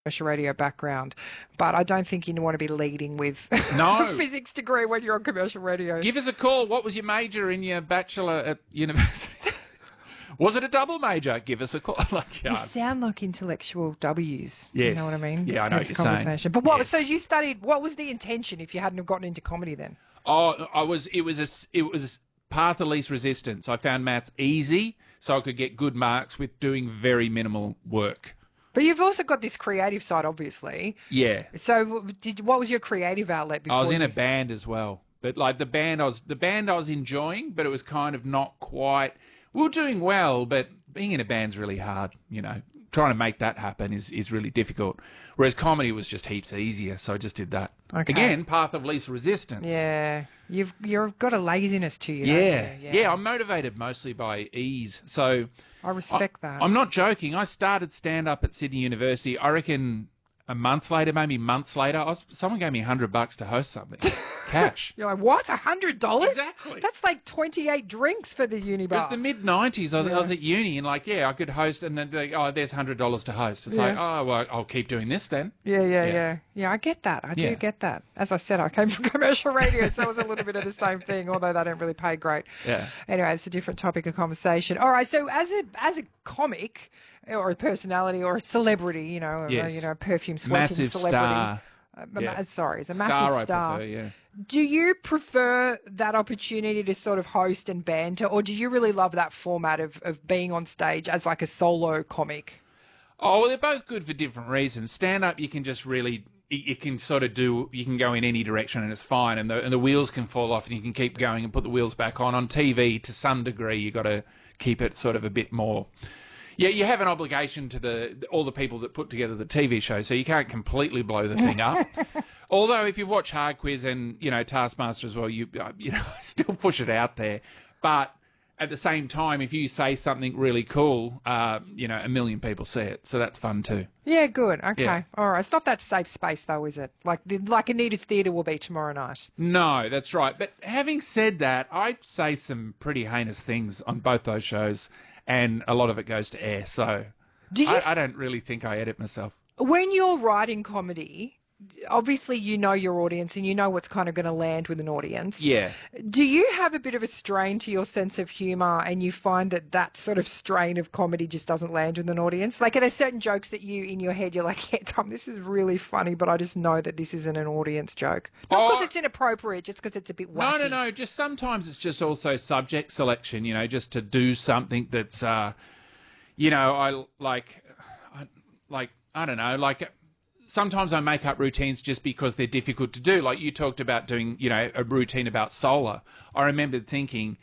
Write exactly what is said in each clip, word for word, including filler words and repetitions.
commercial radio background, but I don't think you want to be leading with No. a physics degree when you're on commercial radio. Give us a call. What was your major in your bachelor at university? Was it a double major? Give us a call. like, You yeah. sound like intellectual W's. You Yes. know what I mean? Yeah, I know what This you're saying. conversation. But what? Yes. So you studied. What was the intention if you hadn't have gotten into comedy then? Oh, I was. It was a. It was path of least resistance. I found maths easy, so I could get good marks with doing very minimal work. But you've also got this creative side, obviously. Yeah. So, did what was your creative outlet before? I was in you... a band as well, but like the band, I was the band I was enjoying, but it was kind of not quite. We were doing well, but being in a band's really hard. You know, trying to make that happen is is really difficult. Whereas comedy was just heaps easier, so I just did that. Okay. Again, path of least resistance. Yeah, you've you've got a laziness to you. Yeah, don't you? yeah. I'm motivated mostly by ease. So I respect I, that. I'm not joking. I started stand up at Sydney University. I reckon a month later, maybe months later, I was, someone gave me a hundred bucks to host something, cash. You're like, what? A hundred dollars? Exactly. That's like twenty-eight drinks for the uni It bar. was the mid nineties. I, was- Yeah. I was at uni and like, yeah, I could host, and then they, oh, there's hundred dollars to host. It's like, Yeah. oh, well, I'll keep doing this then. Yeah, yeah, Yeah. yeah, yeah. I get that. I do Yeah. get that. As I said, I came from commercial radio, so it was a little bit of the same thing. Although they don't really pay great. Yeah. Anyway, it's a different topic of conversation. All right. So as a as a comic or a personality or a celebrity, you know, Yes. a, you know, perfume sweating Massive celebrity. star. Uh, ma- Yeah. Sorry, as a Star, massive I star. prefer, yeah. Do you prefer that opportunity to sort of host and banter, or do you really love that format of, of being on stage as like a solo comic? Oh, well, they're both good for different reasons. Stand up, you can just really, you you can sort of do, you can go in any direction and it's fine, and the and the wheels can fall off and you can keep going and put the wheels back on. On T V, to some degree, you got to keep it sort of a bit more. Yeah, you have an obligation to the all the people that put together the T V show, so you can't completely blow the thing up. Although, if you watch Hard Quiz and you know Taskmaster as well, you uh, you know still push it out there. But at the same time, if you say something really cool, uh, you know, a million people see it, so that's fun too. Yeah, good. Okay. Yeah. All right. It's not that safe space, though, is it? Like the, like Anita's Theatre will be tomorrow night. No, that's right. But having said that, I say some pretty heinous things on both those shows, and a lot of it goes to air. So Do you, I, I don't really think I edit myself. when you're writing comedy, obviously you know your audience and you know what's kind of going to land with an audience. Yeah. Do you have a bit of a strain to your sense of humour and you find that that sort of strain of comedy just doesn't land with an audience? Like, are there certain jokes that you, in your head, you're like, yeah, Tom, this is really funny, but I just know that this isn't an audience joke? Not because Oh. it's inappropriate, just because it's a bit No, wacky. no, no. Just sometimes it's just also subject selection, you know, just to do something that's, uh, you know, I like, I, like, I don't know, like, sometimes I make up routines just because they're difficult to do. Like you talked about doing, you know, a routine about solar. I remember thinking,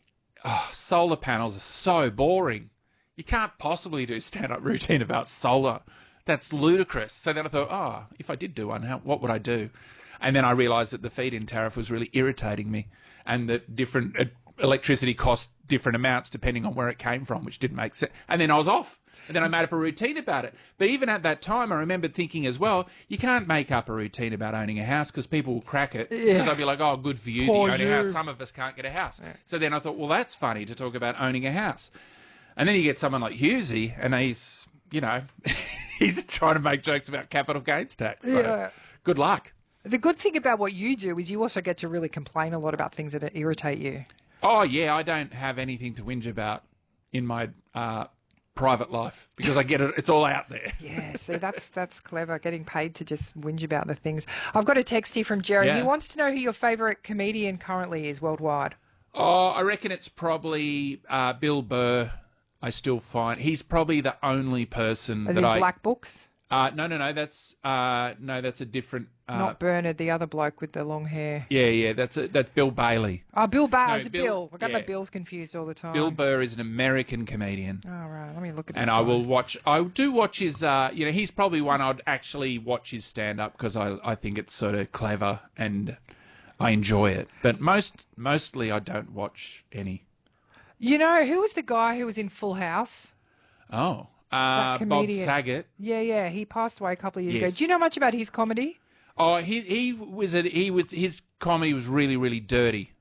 oh, solar panels are so boring. You can't possibly do stand-up routine about solar. That's ludicrous. So then I thought, oh, if I did do one, how, what would I do? And then I realised that the feed-in tariff was really irritating me, and that different uh, electricity cost different amounts depending on where it came from, which didn't make sense. And then I was off. And then I made up a routine about it. But even at that time, I remember thinking as well, you can't make up a routine about owning a house because people will crack it. Because I'd be like, oh, good for you Poor that you own you. a house. Some of us can't get a house. So then I thought, well, that's funny to talk about owning a house. And then you get someone like Husey, and he's, you know, he's trying to make jokes about capital gains tax. So Yeah. good luck. The good thing about what you do is you also get to really complain a lot about things that irritate you. Oh, yeah, I don't have anything to whinge about in my uh, private life because I get it, it's all out there. Yeah, see, that's that's clever, getting paid to just whinge about the things. I've got a text here from Jerry. Yeah. He wants to know who your favourite comedian currently is worldwide. Oh, I reckon it's probably uh, Bill Burr. I still find he's probably the only person As that in I. Black Books? Uh, no, no, no. That's uh, no, that's a different. Uh, Not Bernard, the other bloke with the long hair. yeah, yeah. That's a, that's Bill Bailey. Oh, Bill Barr. No, is it Bill- Bill? I got my yeah. Bills confused all the time. Bill Burr is an American comedian. Oh, right. Let me look at this And I one. will watch. I do watch his. Uh, you know, he's probably one I'd actually watch his stand up because I I think it's sort of clever and I enjoy it. But most mostly I don't watch any. You know, who was the guy who was in Full House? Oh, uh, Bob comedian. Saget. Yeah, yeah. He passed away a couple of years ago. Yes. Do you know much about his comedy? Oh, he he was a, he was his comedy was really really dirty.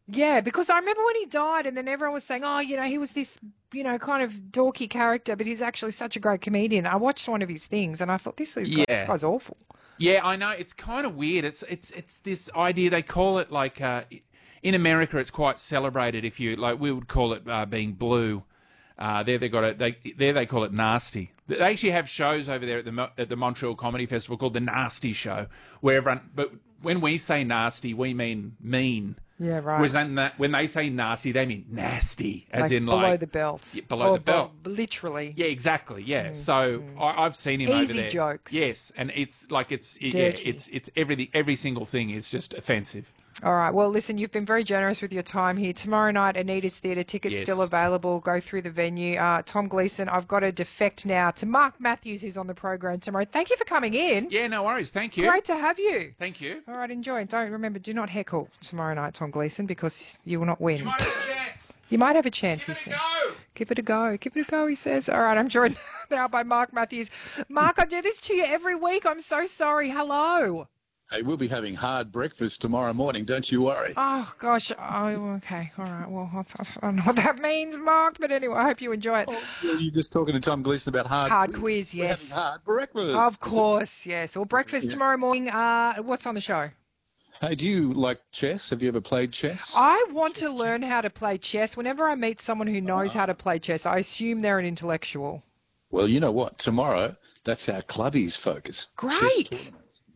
Yeah, because I remember when he died and then everyone was saying, oh, you know, he was this, you know, kind of dorky character, but he's actually such a great comedian. I watched one of his things and I thought, this, is, Yeah. this guy's awful. Yeah, I know. It's kind of weird. It's it's it's this idea. They call it like uh, in America, it's quite celebrated. If you like, we would call it uh, being blue. Uh, there they got it. They there they call it nasty. They actually have shows over there at the Mo- at the Montreal Comedy Festival called the Nasty Show, where everyone. But when we say nasty, we mean mean. Yeah, right. Whereas then that, when they say nasty, they mean nasty, as like in below like the belt. Yeah, below or the belt. Be- literally. Yeah, exactly. Yeah. Mm, so mm. I, I've seen him Easy over there. jokes. Yes, and it's like it's Dirty. yeah, it's it's everything. Every single thing is just offensive. All right. Well, listen, you've been very generous with your time here. Tomorrow night, Anita's Theatre tickets Yes. still available. Go through the venue. Uh, Tom Gleeson, I've got to defect now to Mark Matthews, who's on the program tomorrow. Thank you for coming in. Yeah, no worries. Thank you. Great to have you. Thank you. All right, enjoy. Don't remember, do not heckle tomorrow night, Tom Gleeson, because you will not win. You might have a chance. You might have a chance, Give he it a said. go. Give it a go. Give it a go, he says. All right, I'm joined now by Mark Matthews. Mark, I do this to you every week. I'm so sorry. Hello. Hey, we'll be having hard breakfast tomorrow morning, don't you worry. Oh, gosh. Oh, okay. All right. Well, I don't know what that means, Mark, but anyway, I hope you enjoy it. Oh, well, you're just talking to Tom Gleeson about hard, Hard quiz, quiz, We're yes. having hard breakfast. Of course, yes. Well, breakfast Yeah. tomorrow morning. Uh, what's on the show? Hey, do you like chess? Have you ever played chess? I want to learn how to play chess. Whenever I meet someone who knows how to play chess, I assume they're an intellectual. Well, you know what? Tomorrow, that's our clubby's focus. Great. Chess tournaments.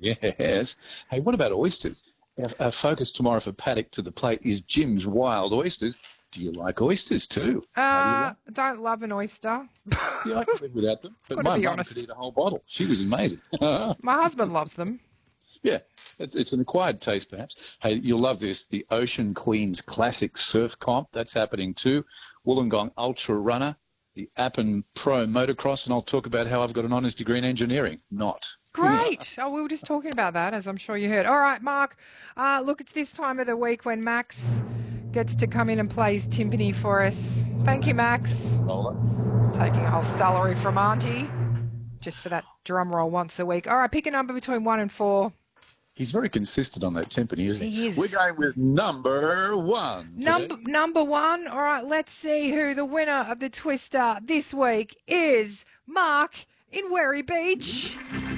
Yes. Hey, what about oysters? Our, our focus tomorrow for Paddock to the Plate is Jim's Wild Oysters. Do you like oysters too? Uh, don't love an oyster. Yeah, I can live without them. But Gotta my be mum honest. could eat a whole bottle. She was amazing. My husband loves them. Yeah, it- it's an acquired taste, perhaps. Hey, you'll love this. The Ocean Queens Classic Surf Comp, that's happening too. Wollongong Ultra Runner, the Appen Pro Motocross, and I'll talk about how I've got an honours degree in engineering. Not. Great. Oh, we were just talking about that, as I'm sure you heard. All right, Mark. Uh, look, it's this time of the week when Max gets to come in and play his timpani for us. Thank you, Max. Roller. Taking a whole salary from Auntie just for that drum roll once a week. All right, pick a number between one and four. He's very consistent on that timpani, isn't he? He is. We're going with number one. today. Number number one. All right, let's see who the winner of the Twister this week is. Mark in Werry Beach.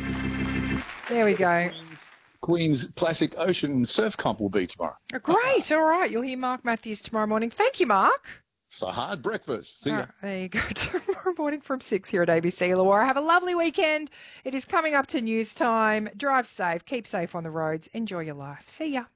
There we go. Queens, Queens Classic Ocean Surf Comp will be tomorrow. Oh, great. All right, you'll hear Mark Matthews tomorrow morning. Thank you, Mark. It's a hard breakfast. See All ya. right, there you go. Tomorrow morning from six here at A B C Illawarra. Have a lovely weekend. It is coming up to news time. Drive safe. Keep safe on the roads. Enjoy your life. See ya.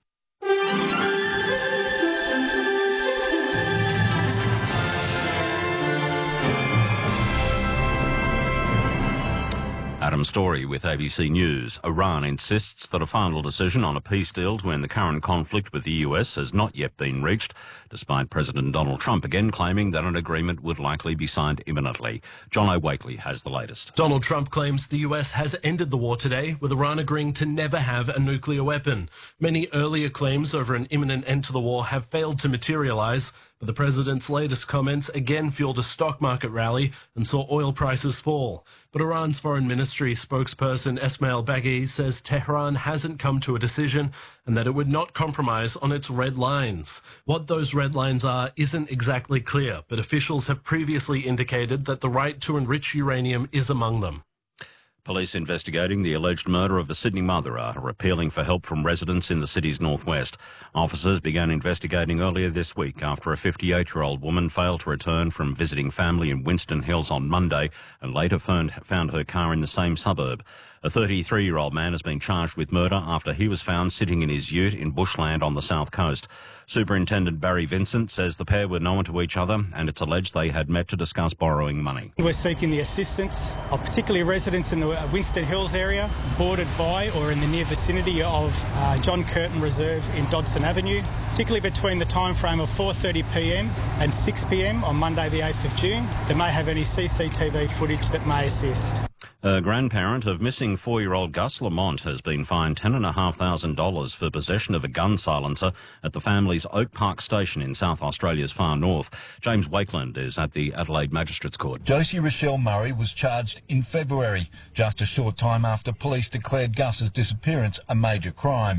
Adam Story with A B C News. Iran insists that a final decision on a peace deal to end the current conflict with the U S has not yet been reached, despite President Donald Trump again claiming that an agreement would likely be signed imminently. John O'Wakely has the latest. Donald Trump claims the U S has ended the war today, with Iran agreeing to never have a nuclear weapon. Many earlier claims over an imminent end to the war have failed to materialize, but the president's latest comments again fueled a stock market rally and saw oil prices fall. But Iran's foreign ministry spokesperson Esmail Baghi says Tehran hasn't come to a decision and that it would not compromise on its red lines. What those red lines are isn't exactly clear, but officials have previously indicated that the right to enrich uranium is among them. Police investigating the alleged murder of a Sydney mother are appealing for help from residents in the city's northwest. Officers began investigating earlier this week after a fifty-eight-year-old woman failed to return from visiting family in Winston Hills on Monday and later found, found her car in the same suburb. A thirty-three-year-old man has been charged with murder after he was found sitting in his ute in bushland on the south coast. Superintendent Barry Vincent says the pair were known to each other and it's alleged they had met to discuss borrowing money. We're seeking the assistance of particularly residents in the Winston Hills area, bordered by or in the near vicinity of uh, John Curtin Reserve in Dodson Avenue, particularly between the time frame of four thirty p m and six p m on Monday the eighth of June. They may have any C C T V footage that may assist. A grandparent of missing four-year-old Gus Lamont has been fined ten thousand five hundred dollars for possession of a gun silencer at the family's Oak Park station in South Australia's far north. James Wakeland is at the Adelaide Magistrates Court. Josie Rochelle Murray was charged in February, just a short time after police declared Gus's disappearance a major crime.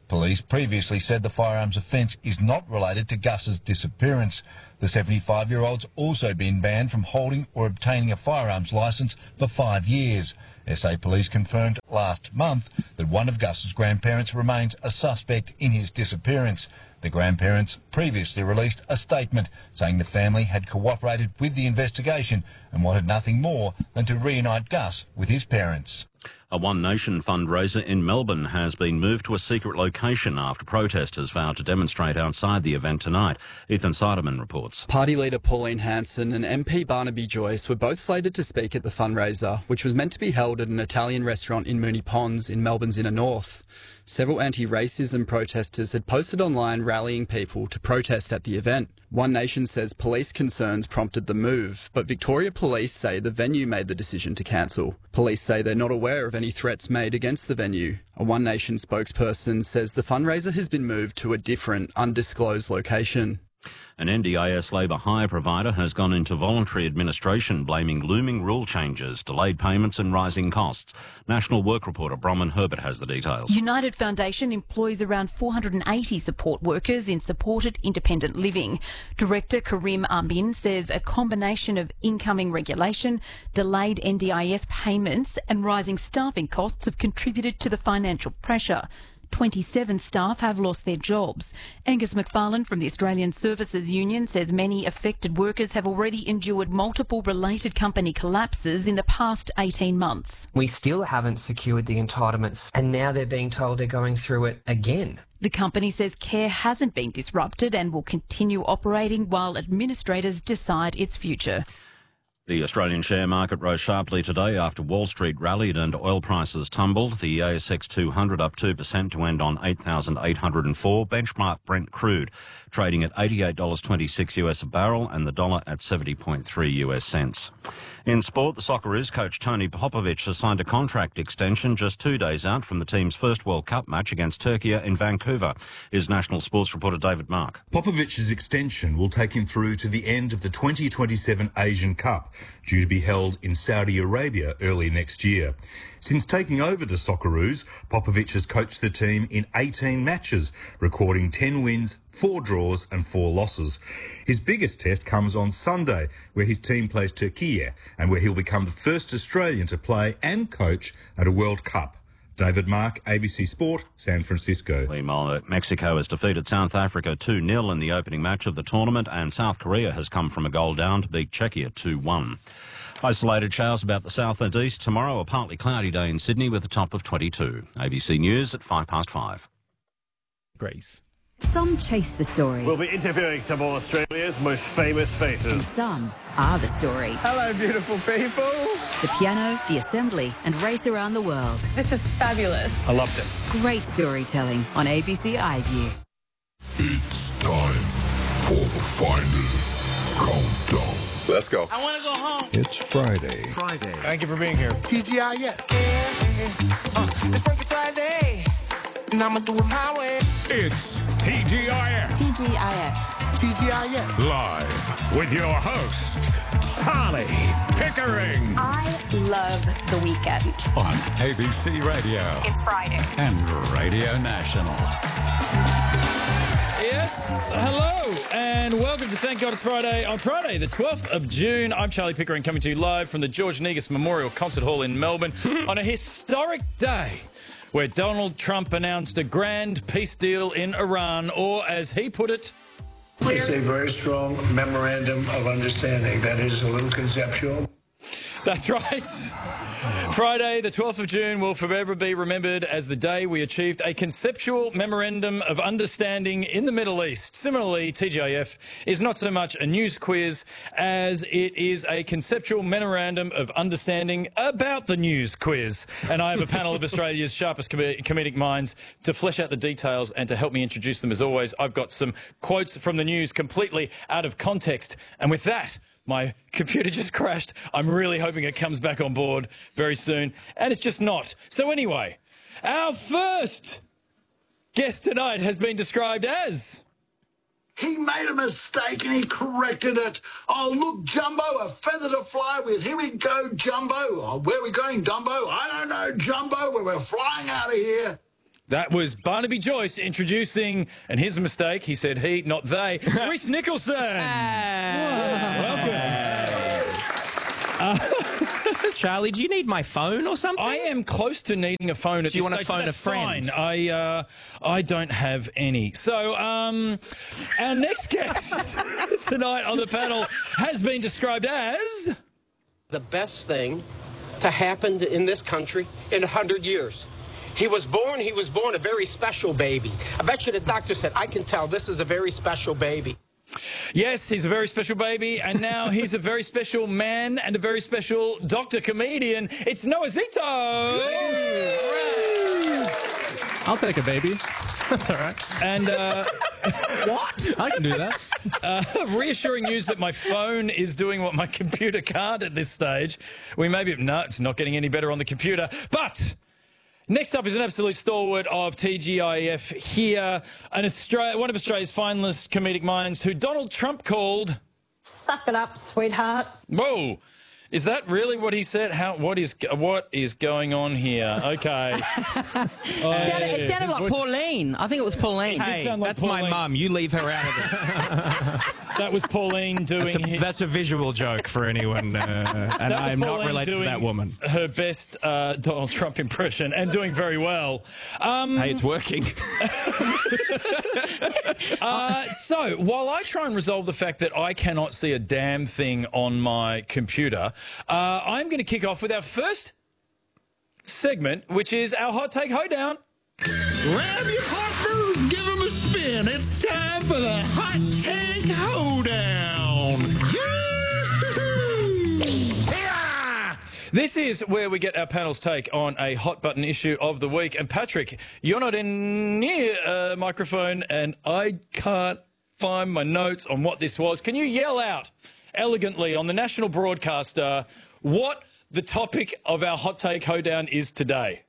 Police previously said the firearms offence is not related to Gus's disappearance. The seventy-five-year-old's also been banned from holding or obtaining a firearms licence for five years. S A Police confirmed last month that one of Gus's grandparents remains a suspect in his disappearance. The grandparents previously released a statement saying the family had cooperated with the investigation and wanted nothing more than to reunite Gus with his parents. A One Nation fundraiser in Melbourne has been moved to a secret location after protesters vowed to demonstrate outside the event tonight. Ethan Siderman reports. Party leader Pauline Hanson and M P Barnaby Joyce were both slated to speak at the fundraiser, which was meant to be held at an Italian restaurant in Moonee Ponds in Melbourne's inner north. Several anti-racism protesters had posted online rallying people to protest at the event. One Nation says police concerns prompted the move, but Victoria Police say the venue made the decision to cancel. Police say they're not aware of any threats made against the venue. A One Nation spokesperson says the fundraiser has been moved to a different, undisclosed location. An N D I S labour hire provider has gone into voluntary administration, blaming looming rule changes, delayed payments and rising costs. National Work reporter Bronwyn Herbert has the details. United Foundation employs around four hundred eighty support workers in supported independent living. Director Karim Amin says a combination of incoming regulation, delayed N D I S payments and rising staffing costs have contributed to the financial pressure. twenty-seven staff have lost their jobs. Angus McFarlane from the Australian Services Union says many affected workers have already endured multiple related company collapses in the past eighteen months. We still haven't secured the entitlements, and now they're being told they're going through it again. The company says care hasn't been disrupted and will continue operating while administrators decide its future. The Australian share market rose sharply today after Wall Street rallied and oil prices tumbled. The A S X two hundred up two percent to end on eight thousand eight hundred four. Benchmark Brent crude trading at eighty-eight dollars twenty-six US a barrel and the dollar at seventy point three US cents. In sport, the Socceroos coach Tony Popovic has signed a contract extension just two days out from the team's first World Cup match against Turkey in Vancouver. Here's national sports reporter David Mark. Popovic's extension will take him through to the end of the twenty twenty-seven Asian Cup, due to be held in Saudi Arabia early next year. Since taking over the Socceroos, Popovic has coached the team in eighteen matches, recording ten wins, four draws and four losses. His biggest test comes on Sunday, where his team plays Turkey and where he'll become the first Australian to play and coach at a World Cup. David Mark, A B C Sport, San Francisco. Meanwhile, Mexico has defeated South Africa two nil in the opening match of the tournament, and South Korea has come from a goal down to beat Czechia two one. Isolated showers about the south and east tomorrow. A partly cloudy day in Sydney with a top of twenty-two. A B C News at five past five. Grace. Some chase the story. We'll be interviewing some of Australia's most famous faces. And some are the story. Hello, beautiful people. The piano, the assembly, and race around the world. This is fabulous. I loved it. Great storytelling on A B C iView. It's time for the final countdown. Let's go. I want to go home. It's Friday. Friday. Thank you for being here. T G I F. Yeah, uh, it's Freaky Friday, and I'm going to do it my way. It's T G I F. T G I F. T G I F. Live with your host, Charlie Pickering. I love the weekend. On A B C Radio. It's Friday. And Radio National. Yes, hello, and welcome to Thank God It's Friday on Friday, the twelfth of June. I'm Charlie Pickering, coming to you live from the George Negus Memorial Concert Hall in Melbourne on a historic day where Donald Trump announced a grand peace deal in Iran, or as he put it, it's a very strong memorandum of understanding that is a little conceptual. That's right. Friday, the twelfth of June, will forever be remembered as the day we achieved a conceptual memorandum of understanding in the Middle East. Similarly, T G I F is not so much a news quiz as it is a conceptual memorandum of understanding about the news quiz. And I have a panel of Australia's sharpest com comedic minds to flesh out the details and to help me introduce them. As always, I've got some quotes from the news completely out of context. And with that, my computer just crashed. I'm really hoping it comes back on board very soon. And it's just not. So anyway, our first guest tonight has been described as... He made a mistake and he corrected it. Oh, look, Jumbo, a feather to fly with. Here we go, Jumbo. Oh, where are we going, Dumbo? I don't know, Jumbo, where we're flying out of here. That was Barnaby Joyce introducing, and here's a mistake, he said he, not they, Reese Nicholson. Welcome. Uh, Charlie, do you need my phone or something? I am close to needing a phone at Do you this want to stage, phone but a friend? that's fine. I, uh, I don't have any. So, um, our next guest tonight on the panel has been described as... the best thing to happen in this country in a hundred years. He was born, he was born a very special baby. I bet you the doctor said, I can tell this is a very special baby. Yes, he's a very special baby, and now he's a very special man and a very special doctor comedian. It's Noah Zito! I'll take a baby. That's all right. And, uh... what? I can do that. Uh, reassuring news that my phone is doing what my computer can't at this stage. We may be... No, it's not getting any better on the computer. But... next up is an absolute stalwart of T G I F here, an Australia, one of Australia's finest comedic minds who Donald Trump called... Suck it up, sweetheart. Whoa. Is that really what he said? How? What is what is going on here? Okay. It sounded, it sounded like Pauline. I think it was Pauline. Hey, Hey, like that's Pauline. my mum. You leave her out of this. That was Pauline doing... That's a, that's a visual joke for anyone, uh, and That was I'm not Pauline related to doing that woman. Her best uh, Donald Trump impression, and doing very well. Um, Hey, it's working. uh, so, while I try and resolve the fact that I cannot see a damn thing on my computer, uh, I'm going to kick off with our first segment, which is our Hot Take Hoedown. Grab your partners, give them a spin. It's time for the Hot Take Hoedown. Yeah! This is where we get our panel's take on a hot button issue of the week. And Patrick, you're not in near a microphone, and I can't find my notes on what this was. Can you yell out elegantly on the national broadcaster what the topic of our Hot Take Hoedown is today?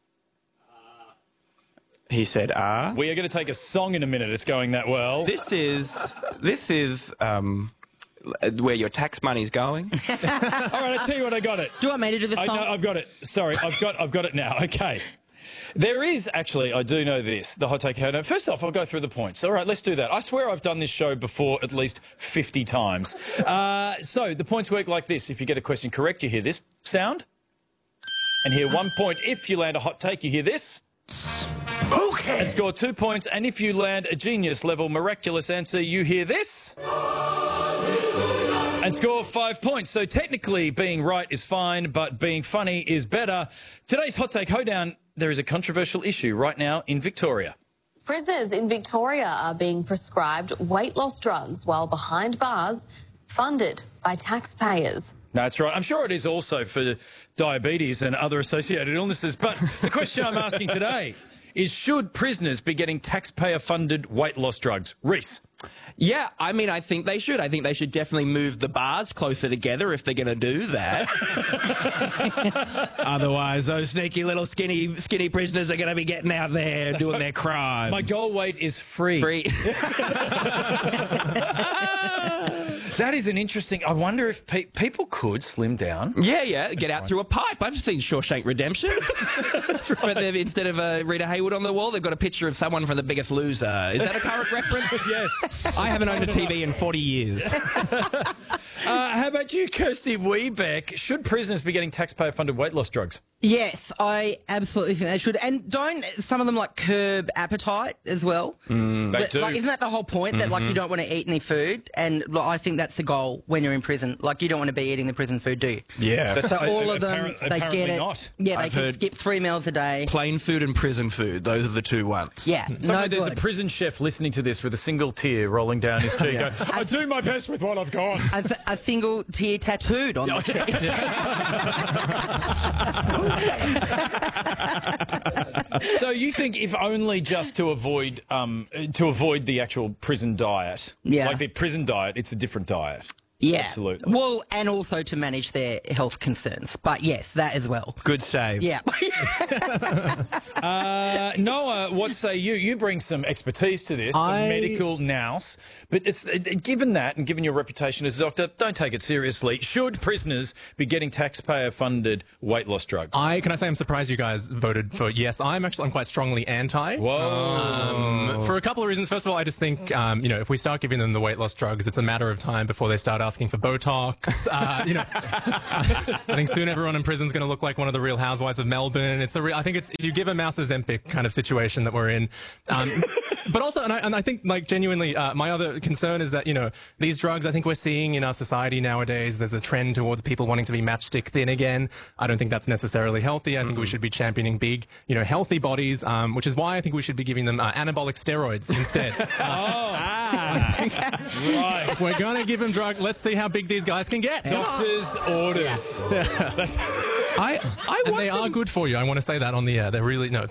He said, "Ah." We are going to take a song in a minute. It's going that well. This is this is um, where your tax money's going. All right, I tell you what, I got it. Do you want me to do the I song? know, I've got it. Sorry, I've got I've got it now. Okay. There is actually, I do know this, the Hot Take Hoedown. First off, I'll go through the points. All right, let's do that. I swear I've done this show before at least fifty times. Uh, so the points work like this. If you get a question correct, you hear this sound. And hear one point. If you land a hot take, you hear this. Okay. And score two points. And if you land a genius level miraculous answer, you hear this. And score five points. So technically being right is fine, but being funny is better. Today's Hot Take Hoedown, there is a controversial issue right now in Victoria. Prisoners in Victoria are being prescribed weight loss drugs while behind bars, funded by taxpayers. That's right. I'm sure it is also for diabetes and other associated illnesses. But the question I'm asking today is, should prisoners be getting taxpayer-funded weight loss drugs? Reese. Yeah, I mean, I think they should. I think they should definitely move the bars closer together if they're going to do that. Otherwise, those sneaky little skinny skinny prisoners are going to be getting out there That's doing right. their crimes. My goal weight is free. Free. That is an interesting... I wonder if pe people could slim down. Yeah, yeah, get out through a pipe. I've seen Shawshank Redemption. That's right. But they've, instead of uh, Rita Hayworth on the wall, they've got a picture of someone from The Biggest Loser. Is that a current reference? Yes. I haven't owned a T V in forty years. Uh, how about you, Kirsty Weebeck? Should prisoners be getting taxpayer-funded weight loss drugs? Yes, I absolutely think they should. And don't some of them like curb appetite as well? Mm, they But, do. Like, isn't that the whole point? That like you Mhm. don't want to eat any food, and like, I think that's the goal when you're in prison. Like you don't want to be eating the prison food, do you? Yeah. So That's- all of them, apparent- they apparently get it. not. Yeah, they I've can heard- skip three meals a day. Plain food and prison food. Those are the two ones. Yeah, Somewhere no there's good. a prison chef listening to this with a single tear rolling down his cheek. Yeah. going, I do my best with what I've got. A, s- a single tear tattooed on the cheek. So you think if only just to avoid um, to avoid the actual prison diet, Yeah. like the prison diet, it's a different diet. Yeah. Absolutely. Well, and also to manage their health concerns. But yes, that as well. Good save. Yeah. uh, Noah, what say you? You bring some expertise to this, I... some medical nous. But it's it, given that and given your reputation as a doctor, don't take it seriously. Should prisoners be getting taxpayer-funded weight loss drugs? I can I say I'm surprised you guys voted for yes. I'm actually I'm quite strongly anti. Whoa. Um, for a couple of reasons. First of all, I just think um, you know if we start giving them the weight loss drugs, it's a matter of time before they start asking for Botox. Uh, you know, I think soon everyone in prison is going to look like one of the Real Housewives of Melbourne. It's a real, I think it's if you give a mouse Ozempic kind of situation that we're in. Um, but also, and I, and I think like genuinely, uh, my other concern is that you know these drugs. I think we're seeing in our society nowadays. There's a trend towards people wanting to be matchstick thin again. I don't think that's necessarily healthy. I think mm. we should be championing big, you know, healthy bodies, um, which is why I think we should be giving them uh, anabolic steroids instead. oh, ah, right. We're going to give them drug. Let's see how big these guys can get. Doctor's orders. Yeah. That's, I, I and they them... are good for you. I want to say that on the air. They're really no.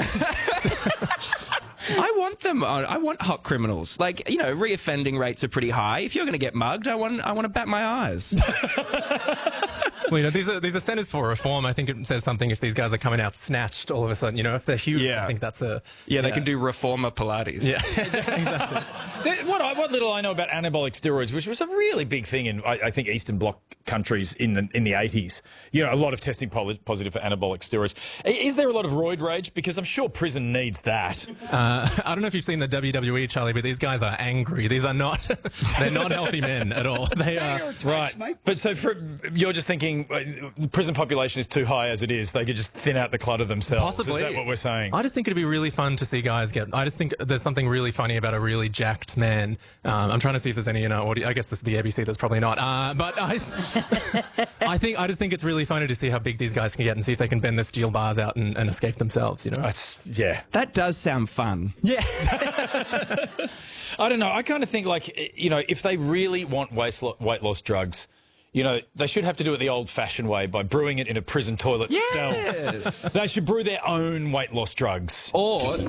I want them on. I want hot criminals. Like, you know, reoffending rates are pretty high. If you're going to get mugged, I want I want to bat my eyes. Well, you know, these are these are centers for reform. I think it says something if these guys are coming out snatched all of a sudden. You know, if they're huge, yeah. I think that's a yeah. They yeah. can do reformer Pilates. Yeah, exactly. What, I, what little I know about anabolic steroids, which was a really big thing in I, I think Eastern Bloc countries in the in the eighties. You know, a lot of testing positive for anabolic steroids. Is there a lot of roid rage? Because I'm sure prison needs that. Uh, I don't know if you've seen the W W E, Charlie, but these guys are angry. These are not they're not healthy men at all. They are right. But so for, you're just thinking the prison population is too high as it is. They could just thin out the clutter themselves. Possibly. Is that what we're saying? I just think it'd be really fun to see guys get. I just think there's something really funny about a really jacked man. Um, I'm trying to see if there's any, you know, audio. I guess this is the A B C. There's probably not. Uh, but I, I think I just think it's really funny to see how big these guys can get and see if they can bend the steel bars out and, and escape themselves. You know. That's, yeah. That does sound fun. Yeah. I don't know. I kind of think like, you know, if they really want weight loss drugs, you know, they should have to do it the old-fashioned way by brewing it in a prison toilet yes. themselves. They should brew their own weight loss drugs. Or...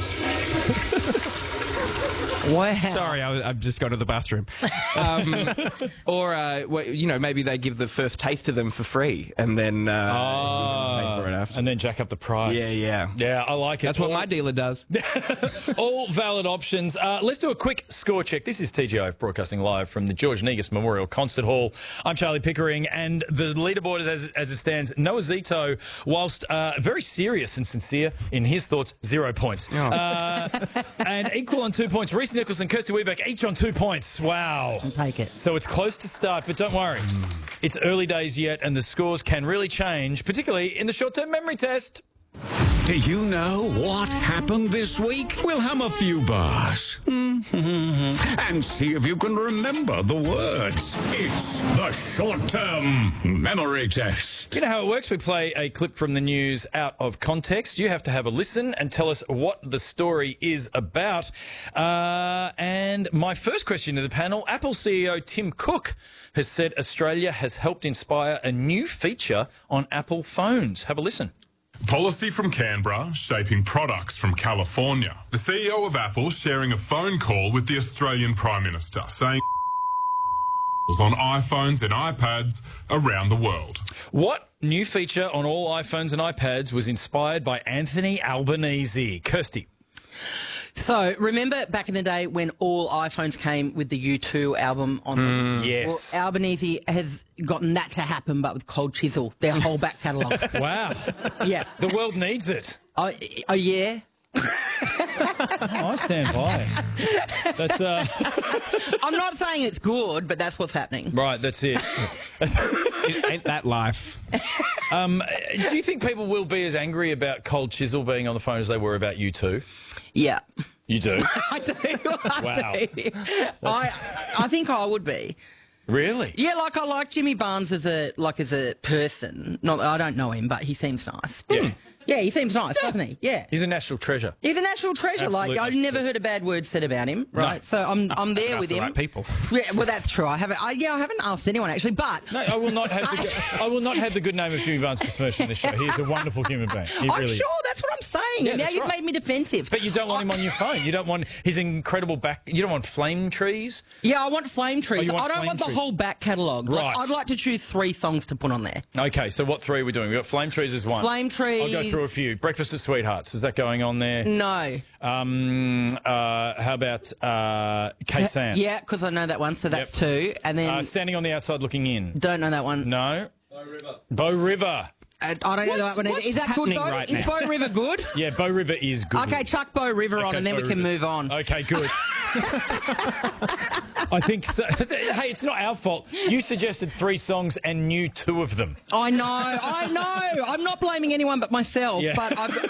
Wow. Sorry, I, I've just gone to the bathroom. Um, or, uh, well, you know, maybe they give the first taste to them for free and then uh, oh, pay for it after. And then jack up the price. Yeah, yeah. Yeah, I like it. That's what my dealer does. All valid options. Uh, let's do a quick score check. This is T G I F broadcasting live from the George Negus Memorial Concert Hall. I'm Charlie Pickering, and the leaderboard is as, as it stands. Noah Zito, whilst uh, very serious and sincere in his thoughts, zero points. Oh. Uh, and equal on two points. Reese Nichols and Kirsty Weebeck each on two points. Wow. I'll take it. So it's close to start, but don't worry. It's early days yet, and the scores can really change, particularly in the short-term memory test. Do you know what happened this week? We'll hum a few bars and see if you can remember the words. It's the short-term memory test. You know how it works? We play a clip from the news out of context. You have to have a listen and tell us what the story is about. Uh, and my first question to the panel, Apple C E O Tim Cook has said Australia has helped inspire a new feature on Apple phones. Have a listen. Policy from Canberra, shaping products from California. The C E O of Apple sharing a phone call with the Australian Prime Minister, saying on iPhones and iPads around the world. What new feature on all iPhones and iPads was inspired by Anthony Albanese? Kirsty. So, remember back in the day when all iPhones came with the U two album on them? Mm, yes. Well, Albanese has gotten that to happen, but with Cold Chisel, their whole back catalogue. Wow. Yeah. The world needs it. Oh, oh yeah? Oh, I stand by it. That's, uh... I'm not saying it's good, but that's what's happening. Right, that's it. It ain't that life. Um, do you think people will be as angry about Cold Chisel being on the phone as they were about U two? Yeah. You do? I do. I wow. do. I, I think I would be. Really? Yeah, like I like Jimmy Barnes as a like as a person. Not I don't know him, but he seems nice. Yeah. Yeah, he seems nice, doesn't he? Yeah. He's a national treasure. He's a national treasure. Absolute like I've never heard a bad word said about him. Right. No. So I'm I'm there with the him. Right people. Yeah, well that's true. I haven't I, yeah, I haven't asked anyone actually, but no, I will not have the, I will not have the good name of Jimmy Barnes besmirched in this show. He's a wonderful human being. He I'm really sure that's what I'm saying. saying. Yeah, now that's you've right. made me defensive. But you don't want him on your phone. You don't want his incredible back. You don't want Flame Trees. Yeah, I want Flame Trees. Oh, you want I don't Flame want the Trees. whole back catalogue. Like, Right. I'd like to choose three songs to put on there. Okay, so what three are we doing? We've got Flame Trees as one. Flame Trees. I'll go through a few. Breakfast at Sweethearts. Is that going on there? No. Um, uh, how about uh, K-Sam? Yeah, because I know that one, so that's two. And then Uh, Standing on the Outside Looking In. don't know that one. No. Bow River. Bow River. Uh, I don't know What's- that one. Either. what's Is that good, happening Bo? right Is now? Bow River good? Yeah, Bow River is good. Okay, chuck Bow River on, Okay, and then Bow we can River's- move on. Okay, good. I think so. Hey, it's not our fault. You suggested three songs and knew two of them. I know, I know. I'm not blaming anyone but myself. Yeah. But I've,